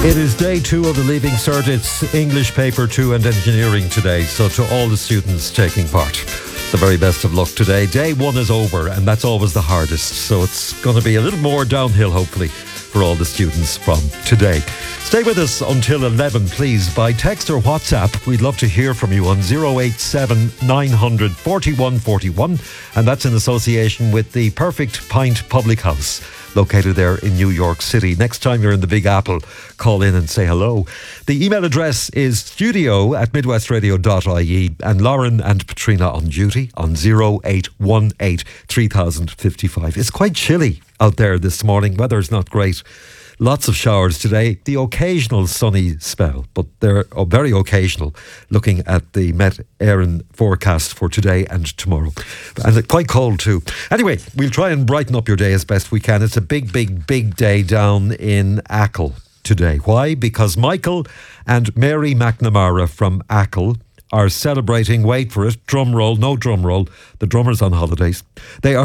It is day 2 of the Leaving Cert. It's English Paper 2 and Engineering today. So to all the students taking part, the very best of luck today. Day 1 is over, and that's always the hardest. So it's going to be a little more downhill, hopefully, for all the students from today. Stay with us until 11, please, by text or WhatsApp. We'd love to hear from you on 087 900 4141, and that's in association with the Perfect Pint Public House, located there in New York City. Next time you're in the Big Apple, call in and say hello. The email address is studio@midwestradio.ie, and Lauren and Patrina on duty on 0818 3055. It's quite chilly out there this morning. Weather's not great. Lots of showers today. The occasional sunny spell, but they're very occasional, looking at the Met Éireann forecast for today and tomorrow. And it's quite cold too. Anyway, we'll try and brighten up your day as best we can. It's a big day down in Achill today. Why? Because Michael and Mary McNamara from Achill are celebrating, wait for it, drum roll, no drum roll, the drummer's on holidays. They are